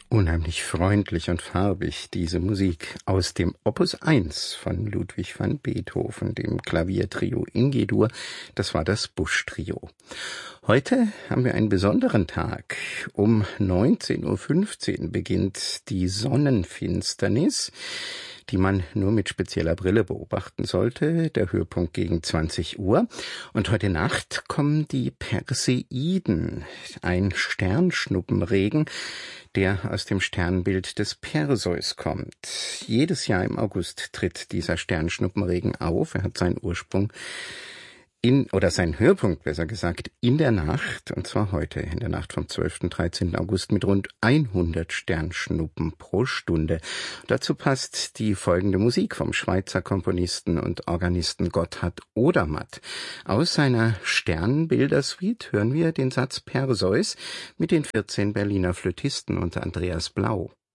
Unheimlich freundlich und farbig, diese Musik aus dem Opus 1 von Ludwig van Beethoven, dem Klaviertrio in G-Dur. Das war das Busch-Trio. Heute haben wir einen besonderen Tag. Um 19:15 Uhr beginnt die Sonnenfinsternis, die man nur mit spezieller Brille beobachten sollte. Der Höhepunkt gegen 20 Uhr. Und heute Nacht kommen die Perseiden, ein Sternschnuppenregen, der aus dem Sternbild des Perseus kommt. Jedes Jahr im August tritt dieser Sternschnuppenregen auf. Er hat seinen Ursprung seinen Höhepunkt, besser gesagt, in der Nacht, und zwar heute, in der Nacht vom 12. und 13. August mit rund 100 Sternschnuppen pro Stunde. Dazu passt die folgende Musik vom Schweizer Komponisten und Organisten Gotthard Odermatt. Aus seiner Sternbildersuite hören wir den Satz Perseus mit den 14 Berliner Flötisten unter Andreas Blau.